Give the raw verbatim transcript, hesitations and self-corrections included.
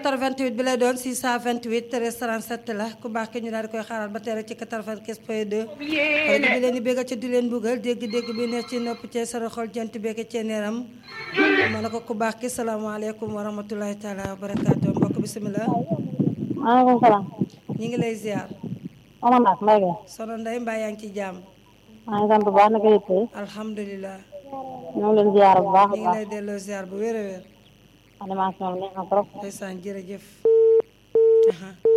quatre-vingt-huit bi lay doon six cent vingt-huit treize trente-sept la ku baax ki ñu daal di koy xaaral ba tey rek ci quatre-vingt-quinze point deux rajo bi leen di bégal ci di leen buggal dégg-dégg bi neex ci nopp ci sara xol jant beeke ci neeram ma ne ko ku baax ki salaamaaleykum wa rahmatulahi taala wa barakaatu mbokk bisimilah. maaleykum salaam. ñu ngi lay ziar. Mama Ndack Mbaye Gueye. soxna Ndeye mbaa yaa ngi ci jàmm. maa ngi sant bu baax naka yitte yi. alhamdulilah. ñoo ngi leen ziar bu baax a ñu ngi baax. lay delloo ziar bu wér a wér. animation bi neex na trop. ndeysaan jërëjëf. Aha.